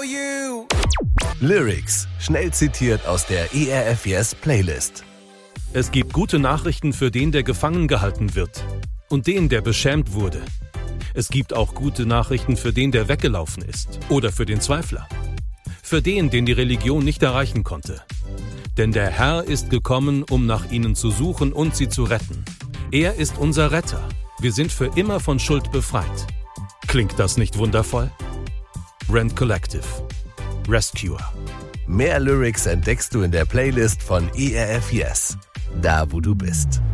Lyrics, schnell zitiert aus der ERF Yes Playlist. Es gibt gute Nachrichten für den, der gefangen gehalten wird und den, der beschämt wurde. Es gibt auch gute Nachrichten für den, der weggelaufen ist oder für den Zweifler. Für den die Religion nicht erreichen konnte. Denn der Herr ist gekommen, um nach ihnen zu suchen und sie zu retten. Er ist unser Retter. Wir sind für immer von Schuld befreit. Klingt das nicht wundervoll? Rent Collective. Rescuer. Mehr Lyrics entdeckst du in der Playlist von ERF Yes. Da, wo du bist.